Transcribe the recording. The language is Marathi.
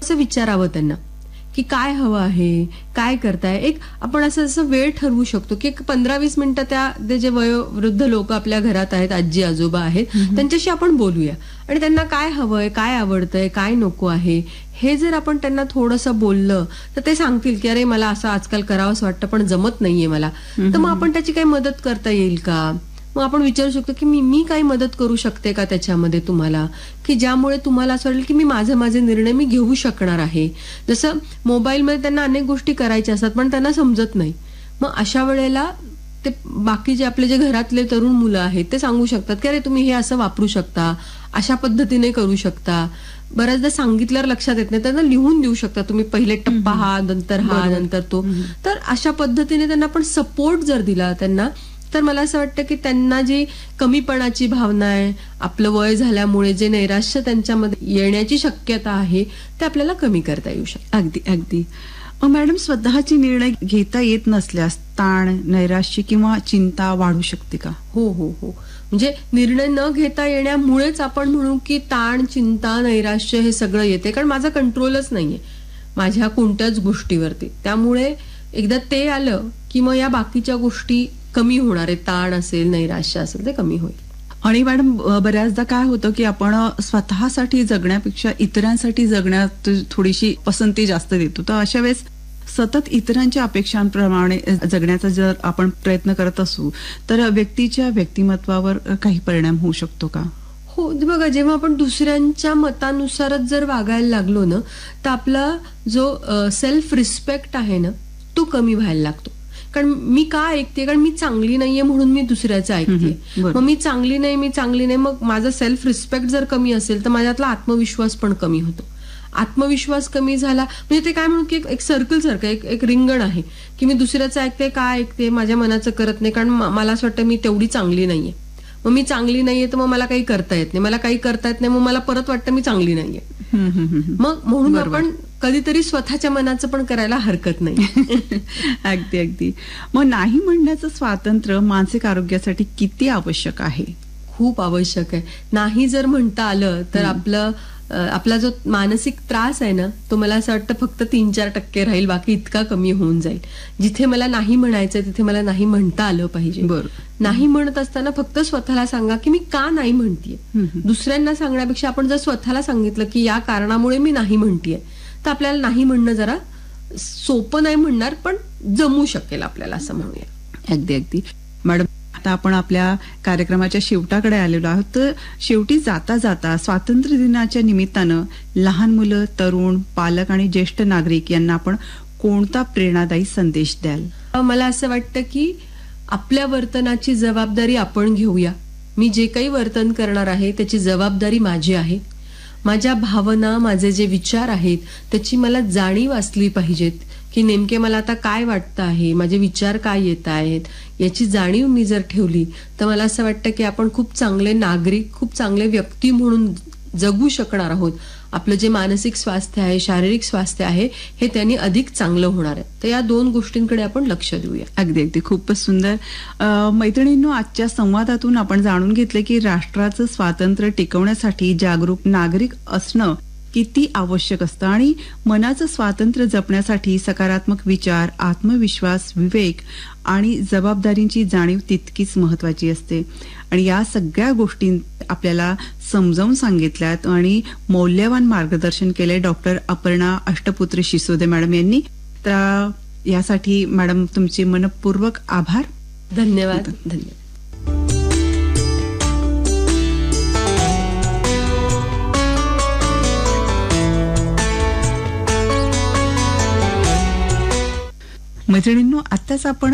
असं विचारावं त्यांना की काय हवं आहे, काय करताय. एक आपण असं वेळ ठरवू शकतो की 15-20 मिनिटं ते जे वयोवृद्ध लोक आपल्या घरात आहेत, आजी आजोबा आहेत, त्यांच्याशी आपण बोलूया आणि त्यांना काय हवंय, काय आवडतंय, काय नको आहे हे जर आपण त्यांना थोडंसं बोललं तर ते सांगतील की अरे मला असं आजकाल करावंसं वाटतं पण जमत नाहीये मला. तर मग आपण त्याची काही मदत करता येईल का. मग आपण विचारू शकतो की मी काही मदत करू शकते का त्याच्यामध्ये तुम्हाला, की ज्यामुळे तुम्हाला असं वाटेल की माझे निर्णय मी घेऊ शकणार आहे. जसं मोबाईलमध्ये त्यांना अनेक गोष्टी करायच्या असतात पण त्यांना समजत नाही. मग अशा वेळेला ते बाकीचे आपले जे घरातले तरुण मुलं आहेत ते सांगू शकतात की अरे तुम्ही हे असं वापरू शकता, अशा पद्धतीने करू शकता. बऱ्याचदा सांगितल्यावर लक्षात येत नाही, त्यांना लिहून देऊ शकता तुम्ही, पहिले टप्पा हा, नंतर हा, नंतर तो. तर अशा पद्धतीने त्यांना आपण सपोर्ट जर दिला त्यांना, तर मला असं वाटतं की त्यांना जी कमीपणाची भावना आहे, आपलं वय झाल्यामुळे जे नैराश्य त्यांच्यामध्ये येण्याची शक्यता आहे ते आपल्याला कमी करता येऊ शकतं. अगदी अगदी. मॅडम, स्वतःची निर्णय घेता येत नसल्यास ताण, नैराश्य किंवा चिंता वाढू शकते का? हो हो हो. म्हणजे निर्णय न घेता येण्यामुळेच आपण म्हणू की ताण, चिंता, नैराश्य हे सगळं येते, कारण माझा कंट्रोलच नाहीये माझ्या कोणत्याच गोष्टीवरती. त्यामुळे एकदा ते आलं की मग या बाकीच्या गोष्टी कमी होणार आहे. ताण असेल, नैराश्य असेल, ते कमी होईल. आणि मॅडम, बऱ्याचदा काय होतं की आपण स्वतःसाठी जगण्यापेक्षा इतरांसाठी जगण्यात थोडीशी पसंती जास्त देतो. तर अशा वेळेस सतत इतरांच्या अपेक्षांप्रमाणे जगण्याचा जर आपण प्रयत्न करत असू तर व्यक्तीच्या व्यक्तिमत्वावर काही परिणाम होऊ शकतो का? हो, बघा, जेव्हा आपण दुसऱ्यांच्या मतानुसारच जर वागायला लागलो ना तर आपला जो सेल्फ रिस्पेक्ट आहे ना तो कमी व्हायला लागतो. कारण मी का ऐकते, कारण मी चांगली नाहीये म्हणून मी दुसऱ्याचं ऐकते. मग मी चांगली नाही, मग माझा सेल्फ रिस्पेक्ट जर कमी असेल तर माझ्यातला आत्मविश्वास पण कमी होतो. आत्मविश्वास कमी झाला म्हणजे ते काय म्हणू की एक सर्कल सारखं, एक रिंगण आहे की मी दुसऱ्याचं ऐकते, का ऐकते, माझ्या मनाचं करत नाही, कारण मला असं वाटतं मी तेवढी चांगली नाहीये. मग मी चांगली नाहीये तर मग मला काही करता येत नाही, मग मला परत वाटतं मी चांगली नाहीये. मग म्हणून आपण कधीतरी स्वतःच्या मनाचं पण करायला हरकत नाही. अगदी अगदी. मग नाही म्हणण्याचं स्वातंत्र्य मानसिक आरोग्यासाठी किती आवश्यक आहे? खूप आवश्यक आहे. नाही जर म्हणता आलं तर आपला जो मानसिक त्रास आहे ना तो मला असं वाटतं फक्त 3-4% राहील, बाकी इतका कमी होऊन जाईल. जिथे मला नाही म्हणायचंय तिथे मला नाही म्हणता आलं पाहिजे. नाही म्हणत असताना फक्त स्वतःला सांगा की मी का नाही म्हणतीये. दुसऱ्यांना सांगण्यापेक्षा आपण जर स्वतःला सांगितलं की या कारणामुळे मी नाही म्हणतीये तर आपल्याला नाही म्हणणं जरा सोपं नाही म्हणणार पण जमू शकेल आपल्याला, असं म्हणूया. अगदी अगदी. मॅडम, आता आपण आपल्या कार्यक्रमाच्या शेवटाकडे आलेलो आहोत. तर शेवटी जाता जाता स्वातंत्र्य दिनाच्या निमित्तानं लहान मुलं, तरुण, पालक आणि ज्येष्ठ नागरिक यांना आपण कोणता प्रेरणादायी संदेश द्याल? मला असं वाटतं की आपल्या वर्तनाची जबाबदारी आपण घेऊया. मी जे काही वर्तन करणार आहे त्याची जबाबदारी माझी आहे. माझ्या भावना, माझे जे विचार आहेत त्याची मला जाणीव असली पाहिजेत की नेमके मला आता काय वाटतं आहे, माझे विचार काय येत आहेत याची जाणीव मी जर ठेवली तर मला असं वाटतं की आपण खूप चांगले नागरिक, खूप चांगले व्यक्ती म्हणून जगू शकणार आहोत. आपलं जे मानसिक स्वास्थ्य आहे, शारीरिक स्वास्थ्य आहे हे त्यांनी अधिक चांगलं होणार आहे. तर या 2 गोष्टींकडे आपण लक्ष देऊया. अगदी अगदी. खूपच सुंदर. मैत्रिणींनो, आजच्या संवादातून आपण जाणून घेतले की राष्ट्राचं स्वातंत्र्य टिकवण्यासाठी जागरूक नागरिक असणं किती आवश्यक असतं आणि मनाचं स्वातंत्र्य जपण्यासाठी सकारात्मक विचार, आत्मविश्वास, विवेक आणि जबाबदारींची जाणीव तितकीच महत्वाची असते. आणि या सगळ्या गोष्टी आपल्याला समजावून सांगितल्यात आणि मौल्यवान मार्गदर्शन केले डॉक्टर अपर्णा अष्टपुत्री शिसोदे मॅडम यांनी. तर यासाठी मॅडम तुमचे मनपूर्वक आभार. धन्यवाद. धन्यवाद. मैत्रिणींनो, आत्ताच आपण